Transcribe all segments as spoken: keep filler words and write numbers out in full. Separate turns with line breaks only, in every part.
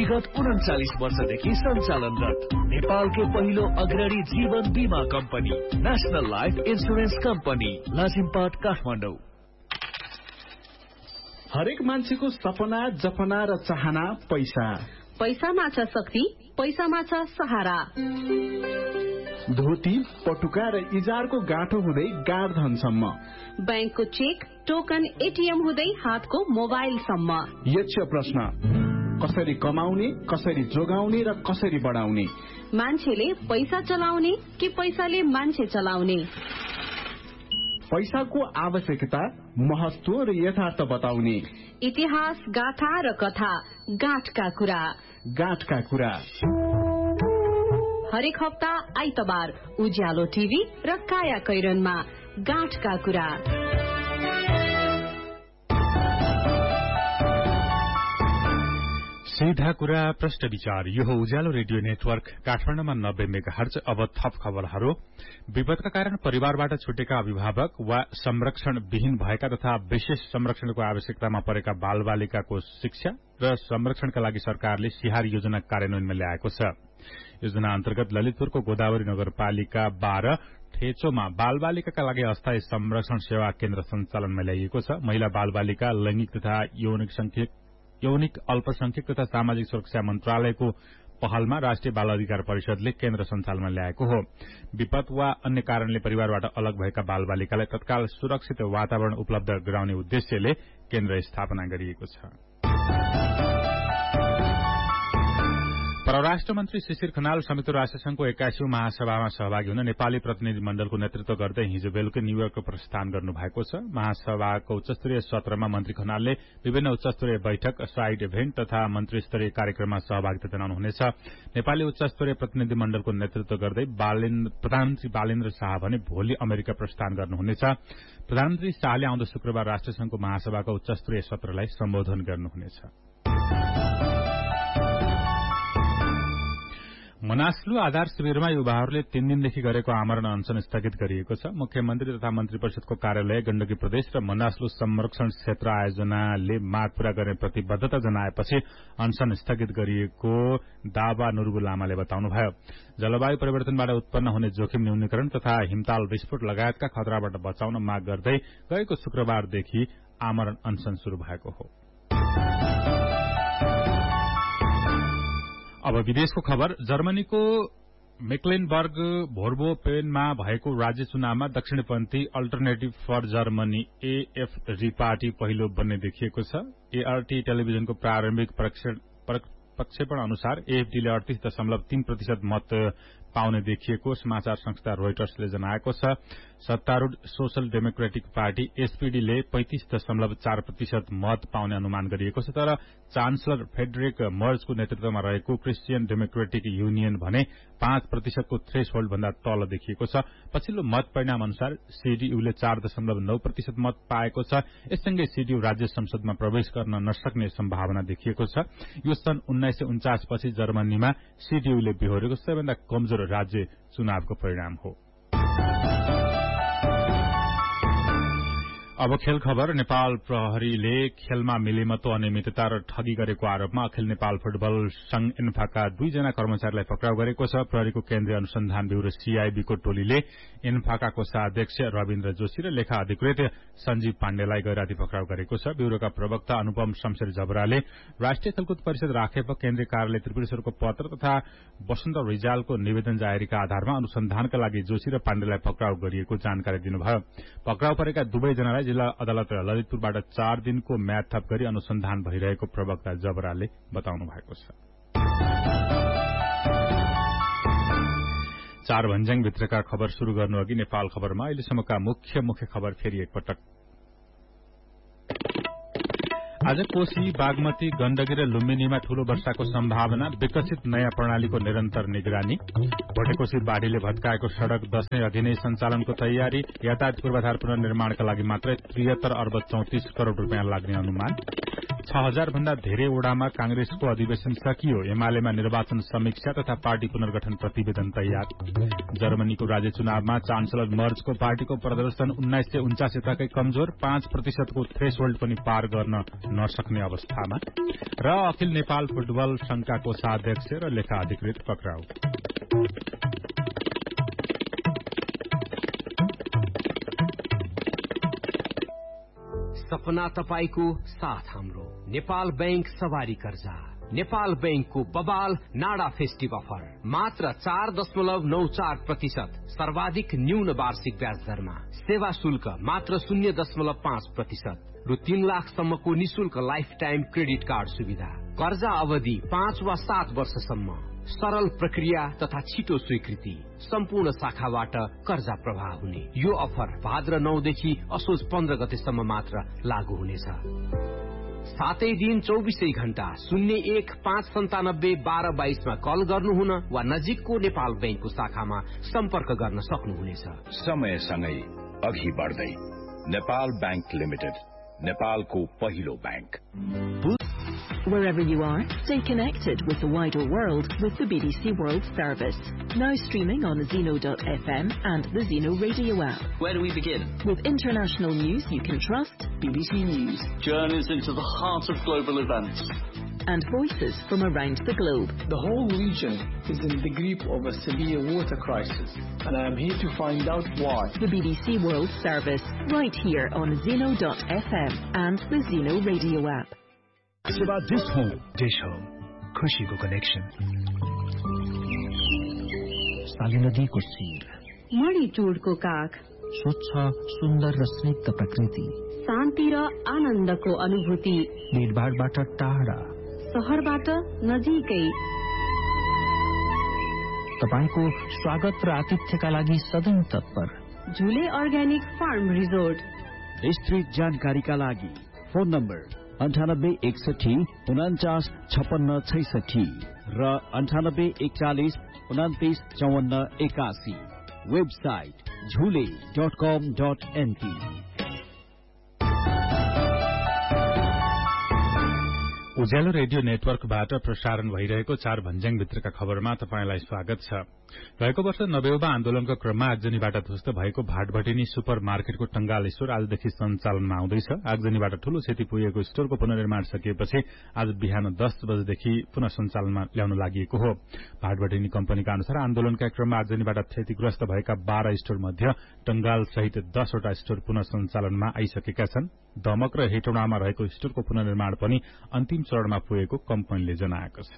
विगत उन्चालीस वर्षदेखि सञ्चालनरत नेपालकै पहिलो अग्रणी जीवन बीमा company national life insurance company Lazimpat Kathmandu.
हरेक मान्छेको सपना जपना र चाहना पैसा।
पैसामा छ शक्ति, पैसामा छ सहारा।
धोती पटुका र इजारको गाँठो हुँदै गाडधनसम्म,
बैंकको चेक टोकन एटीएम हुँदै हातको मोबाइलसम्म।
यक्ष प्रश्न, कसरी कमाउने, कसरी जोगाउने र कसरी बढाउने?
मान्छेले पैसा चलाउने कि पैसाले मान्छे चलाउने?
पैसाको आवश्यकता, महत्व र यथार्थ बताउने।
इतिहास, गाथा र कथा, गाँठका कुरा।
गाँठका कुरा
हरेक हप्ता आइतबार उज्यालो टिभी र काया कैरनमा गाँठका कुरा।
सीधा कुरा प्रश्न विचार। यो हो उज्यालो रेडियो नेटवर्क काठमाडौँमा नब्बे मेगाहर्ज। अब थप खबरहरू। विपदका कारण परिवारबाट छुटेका अभिभावक वा संरक्षण विहीन भएका तथा विशेष संरक्षणको आवश्यकतामा परेका बालबालिकाको शिक्षा र संरक्षणका लागि सरकारले सिहार योजना कार्यान्वयनमा ल्याएको छ। योजना अन्तर्गत ललितपुरको गोदावरी नगरपालिका बाह्र ठेचोमा बालबालिकाका लागि अस्थायी संरक्षण सेवा केन्द्र सञ्चालनमा ल्याइएको छ। महिला बालबालिका लैंगिक तथा यौनिक संख्यक यौनिक अल्पसंख्यक तथा सामाजिक सुरक्षा मन्त्रालयको पहलमा राष्ट्रिय बाल अधिकार परिषदले केन्द्र सञ्चालनमा ल्याएको हो। विपद वा अन्य कारणले परिवारबाट अलग भएका बालबालिकालाई तत्काल सुरक्षित वातावरण उपलब्ध गराउने उद्देश्यले केन्द्र स्थापना गरिएको छ। परराष्ट्र मन्त्री शिशिर खनाल संयुक्त राष्ट्र संघको एक्काइसौं महासभामा सहभागी हुन नेपाली प्रतिनिधि मण्डलको नेतृत्व गर्दै हिजो बेलुकी न्यूयोर्कको प्रस्थान गर्नु भएको छ। महासभाको उच्चस्तरीय सत्रमा मन्त्री खनालले विभिन्न उच्चस्तरीय बैठक, साइड इभेन्ट तथा मन्त्री स्तरीय कार्यक्रममा सहभागिता जनाउनुहुनेछ। नेपाली उच्चस्तरीय प्रतिनिधि मण्डलको नेतृत्व गर्दै प्रधानमन्त्री बालेन्द्र शाह भने भोलि अमेरिका प्रस्थान गर्नुहुनेछ। प्रधानमन्त्री शाहले आउँदो शुक्रबार राष्ट्रसंघको महासभाको उच्चस्तरीय सत्रलाई सम्बोधन गर्नुहुनेछ। मनास्लु आधार शिविरमा युवाहरूले तीन दिनदेखि गरेको आमरण अनशन स्थगित गरिएको छ। मुख्यमन्त्री तथा मन्त्री परिषदको कार्यालय, गण्डकी प्रदेश र मनास्लु संरक्षण क्षेत्र आयोजनाले माग पूरा गर्ने प्रतिबद्धता जनाएपछि अनशन स्थगित गरिएको दावा नुर्बु लामाले बताउनुभयो। जलवायु परिवर्तनबाट उत्पन्न हुने जोखिम न्यूनीकरण तथा हिमताल विस्फोट लगायतका खतराबाट बचाउन माग गर्दै गएको शुक्रबारदेखि आमरण अनशन शुरू भएको हो। अब विदेशको खबर। जर्मनीको मेक्लेनबर्ग भोर्बोपेनमा भएको राज्य चुनावमा दक्षिणपन्थी अल्टरनेटिभ फर जर्मनी एएफजी पार्टी पहिलो बन्ने देखिएको छ। एआरटी टेलिभिजनको प्रारम्भिक प्रक्षेपण अनुसार एएफडीले अडतीस दशमलव तीन प्रतिशत मत पाउने देखिएको समाचार संस्था रोइटर्सले जनाएको छ। सत्तारूढ़ सोशल डेमोक्रेटिक पार्टी एसपीडीले पैंतीस दशमलव चार प्रतिशत मत पाउने अनुमान गरिएको छ। तर चान्सलर फेडरिक मर्जको नेतृत्वमा रहेको क्रिस्चियन डेमोक्रेटिक युनियन भने पाँच प्रतिशतको थ्रेसहोल्ड भन्दा तल देखिएको छ। पछिल्लो मत परिणाम अनुसार सीडीयूले चार दशमलव नौ प्रतिशत मत पाएको छ। यससँगै सीडीयू राज्य संसदमा प्रवेश गर्न नसक्ने सम्भावना देखिएको छ। यो सन् उन्नाइस सय उन्चास पछि जर्मनीमा सीडीयूले बेहोरेको सबैभन्दा कमजोर राज्य चुनावको परिणाम हो। अब खेल खबर। नेपाल प्रहरीले खेलमा मिलेमतो, अनियमितता र ठगी गरेको आरोपमा अखिल नेपाल फुटबल संघ इन्फाका दुईजना कर्मचारीलाई पक्राउ गरेको छ। प्रहरीको केन्द्रीय अनुसन्धान ब्यूरो सीआईबीको टोलीले इन्फाका कोषाध्यक्ष रविन्द्र जोशी र लेखा अधिकृत सञ्जीव पाण्डेलाई गैराती पक्राउ गरेको छ। ब्यूरोका प्रवक्ता अनुपम शमशेर जबराले राष्ट्रिय खेलकुद परिषद राखेप केन्द्रीय कार्यालय त्रिपुरेश्वरको पत्र तथा वसन्त रिजालको निवेदन जाहेरीका आधारमा अनुसन्धानका लागि जोशी र पाण्डेलाई पक्राउ गरिएको जानकारी दिनुभयो। पक्राउ परेका दुवैजनालाई जिल्ला अदालत ललितपुरबाट चार दिनको म्याद थप गरी अनुसन्धान भइरहेको प्रवक्ता जबराले बताउनु भएको छ। चार भन्ज्याङ भित्रका खबर शुरू गर्नु अघि नेपाल खबरमा अहिलेसम्मका मुख्य मुख्य खबर फेरि एकपटक। आज कोशी, बागमती, गण्डकी र लुम्बिनीमा ठूलो वर्षाको सम्भावना। विकसित नयाँ प्रणालीको निरन्तर निगरानी। भोटेकोशी बाढ़ीले भत्काएको सड़क दशैं अघि नै सञ्चालनको तयारी। यातायात पूर्वाधार पुनर्निर्माणका लागि मात्रै त्रिहत्तर अर्ब चौतिस करोड़ रूपियाँ लाग्ने अनुमान। छ हजार भन्दा धेरै वडामा कांग्रेसको अधिवेशन सकियो। एमालेमा निर्वाचन समीक्षा तथा पार्टी पुनर्गठन प्रतिवेदन तयार। जर्मनीको राज्य चुनावमा चान्सलर मर्जको पार्टीको प्रदर्शन उन्नाइस सय उन्चासी तकै कमजोर, पाँच प्रतिशतको थ्रेसहोल्ड पनि पार गर्न नसक्ने अवस्थामा। र अखिल नेपाल फुटबल संघका कोषाध्यक्ष र लेखा अधिकृत पक्राउ।
सपना तपाईको साथ हाम्रो नेपाल बैंक सवारी कर्जा। नेपाल बैंकको बबाल नाडा फेस्टिभ अफर मात्र चार दशमलव नौ चार प्रतिशत सर्वाधिक न्यून वार्षिक ब्याज दरमा। सेवा शुल्क मात्र शून्य दशमलव पाँच प्रतिशत रु तीन लाखसम्मको निशुल्क लाइफ टाइम क्रेडिट कार्ड सुविधा। कर्जा अवधि पाँच वा सात वर्षसम्म। सरल प्रक्रिया तथा छिटो स्वीकृति। सम्पूर्ण शाखाबाट कर्जा प्रवाह हुने यो अफर भाद्र नौदेखि असोज पन्ध्र गतेसम्म मात्र लागू हुनेछ। सातै दिन चौबिसै घण्टा शून्य एक पाँच सन्तानब्बे बाह्र बाइसमा कल गर्नुहुन वा नजिकको नेपाल बैंकको शाखामा सम्पर्क गर्न सक्नुहुनेछ।
समयसँगै अघि बढ्दै नेपाल बैंक लिमिटेड, नेपालको पहिलो bank.
Wherever you are, stay connected with the wider world with the B B C World Service. Now streaming on Zeno dot f m and the Zeno radio app.
Where do we begin?
With international news you can trust, B B C News.
Journeys into the heart of global events.
And voices from around the globe.
The whole region is in the grip of a severe water crisis, and I am here to find out why.
The B B C World Service, right here on Zeno dot f m and the Zeno radio app.
सेवा dish home. Dish home, खुशीको connection. साली नदीको शिर,
मणि चुडको काख,
स्वच्छ सुन्दर र स्निग्ध प्रकृति,
शान्ति र आनन्दको अनुभूति,
भीडभाडबाट टाढा,
शहरबाट नजिकै।
तपाईको स्वागत र आतिथ्यका लागि सधैँ तत्पर।
झुले अर्ग्यानिक फार्म रिजोर्ट।
विस्तृत जानकारीका लागि फोन नम्बर अन्ठानब्बे एकसठी उनाचास छपन्न छैसठी र अन्ठानब्बे एकचालिस उनातिस चौवन्न एकासी। वेबसाइट झुले डट कम डट एनपी।
उज्यालो रेडियो नेटवर्कबाट प्रसारण भइरहेको चार भन्ज्याङ भित्रका खबरमा तपाईंलाई स्वागत छ। गएको वर्ष नब्बेौं आन्दोलनको क्रममा आगजनीबाट ध्वस्त भएको भाटभटिनी सुपर मार्केटको टंगाल स्टोर आजदेखि सञ्चालनमा आउँदैछ। आगजनीबाट ठूलो क्षति पुगेको स्टोरको पुनर्निर्माण सकिएपछि आज बिहान दस बजेदेखि पुनः सञ्चालनमा ल्याउन लागि हो। भाटभटिनी कम्पनीका अनुसार आन्दोलनका क्रममा आगजनीबाट क्षतिग्रस्त भएका बाह्र स्टोर मध्ये टंगाल सहित दसवटा स्टोर पुनः सञ्चालनमा आइसकेका छन्। दमक र हेटौडामा रहेको स्टोरको पुनर्निर्माण पनि अन्तिम चरणमा पुगेको कम्पनीले जनाएको छ।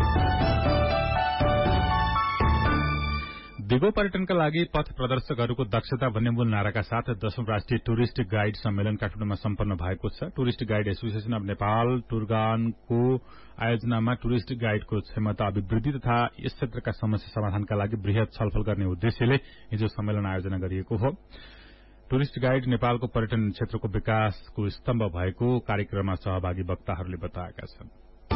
दिगो पर्यटनका लागि पथ प्रदर्शकहरूको दक्षता भन्ने मूल नाराका साथ दशौं राष्ट्रिय टुरिस्ट गाइड सम्मेलन काठमाडौँमा सम्पन्न भएको छ। Tourist guide association of Nepal टुरगानको आयोजनामा tourist गाइडको क्षमता अभिवृद्धि तथा यस क्षेत्रका समस्या समाधानका लागि वृहत छलफल गर्ने उद्देश्यले हिजो सम्मेलन आयोजना गरिएको हो। टुरिस्ट गाइड नेपालको पर्यटन क्षेत्रको विकासको स्तम्भ भएको कार्यक्रममा सहभागी वक्ताहरूले बताएका छन्।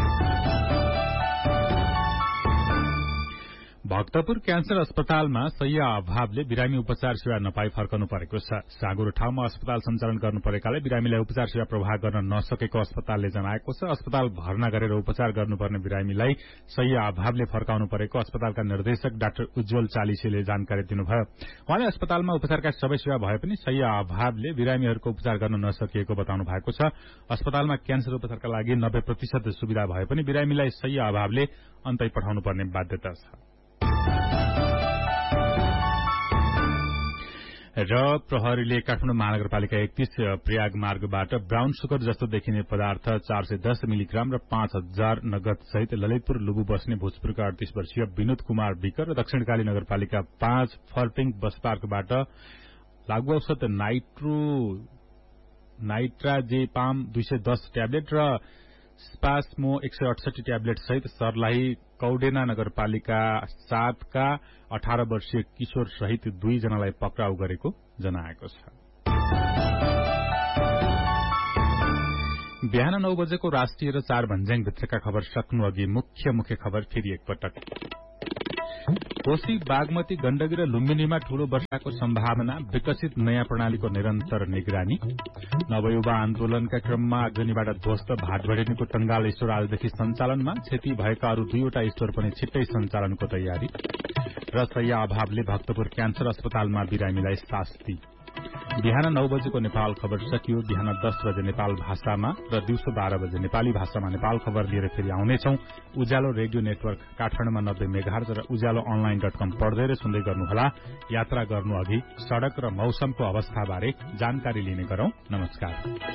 भक्तपुर क्यान्सर अस्पतालमा शैय्या अभावले बिरामी उपचार सेवा नपाई फर्कनु परेको छ। साँगुरो ठाउँमा अस्पताल सञ्चालन गर्नु परेकाले बिरामीलाई उपचार सेवा प्रवाह गर्न नसकेको अस्पतालले जनाएको छ। अस्पताल भर्ना गरेर उपचार गर्नुपर्ने बिरामीलाई शैय्या अभावले फर्काउनु परेको अस्पतालका निर्देशक डाक्टर उज्जवल चालिसेले जानकारी दिनुभयो। उहाँले अस्पतालमा उपचारका सबै सेवा भए पनि शैय्या अभावले बिरामीहरूको उपचार गर्न नसकिएको बताउनु भएको छ। अस्पतालमा क्यान्सर उपचारका लागि नब्बे प्रतिशत सुविधा भए पनि बिरामीलाई शैय्या अभावले अन्तै पठाउनु पर्ने बाध्यता छ। र प्रहरीले काठमाडौँ महानगरपालिका एकतीस प्रयाग मार्गबाट ब्राउन सुगर जस्तो देखिने पदार्थ चार सय दस मिलिग्राम र पाँच हजार नगद सहित ललितपुर लुबु बस्ने भोजपुरका अडतीस वर्षीय विनोद कुमार विकर र दक्षिणकाली नगरपालिका पाँच फर्पिङ बस पार्कबाट लागू औषध नाइट्रो नाइट्राजेपाम दुई सय दस ट्याब्लेट र स्पास्मो एक सय अठसठी ट्याब्लेट सहित सर्लाही कौडेना नगरपालिका सातका अठार वर्षीय किशोर सहित दुईजनालाई पक्राउ गरेको जनाएको छ। बिहान नौ बजेको राष्ट्रिय र चार भन्ज्याङ भित्रका खबर सक्नु अघि मुख्य मुख्य खबर फेरि एकपटक। कोशी, बागमती, गण्डकी र लुम्बिनीमा ठूलो वर्षाको सम्भावना, विकसित नयाँ प्रणालीको निरन्तर निगरानी। नवयुवा आन्दोलनका क्रममा आगजनीबाट ध्वस्त भाटभडेनीको टंगाल स्टोर आजदेखि सञ्चालनमा, क्षति भएका अरू दुईवटा स्टोर पनि छिट्टै सञ्चालनको तयारी। र शैय्या अभावले भक्तपुर क्यान्सर अस्पतालमा बिरामीलाई शास्ति। बिहान नौ बजेको नेपाल खबर सकियो। बिहान दस बजे नेपाल भाषामा र दिउँसो बाह्र बजे नेपाली भाषामा नेपाल खबर लिएर फेरि आउनेछौं। उज्यालो रेडियो नेटवर्क काठमाडौँमा नब्बे मेगाहर्ज र उज्यालो अनलाइन डट कम पढ्दै र सुन्दै गर्नुहोला। यात्रा गर्नु अघि सड़क र मौसमको अवस्थाबारे जानकारी लिने गरौं। नमस्कार।